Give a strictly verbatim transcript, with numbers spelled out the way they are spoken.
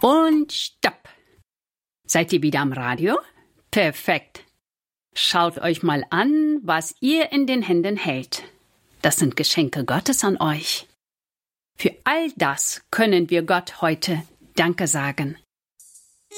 Und stopp! Seid ihr wieder am Radio? Perfekt! Schaut euch mal an, was ihr in den Händen hält. Das sind Geschenke Gottes an euch. Für all das können wir Gott heute Danke sagen.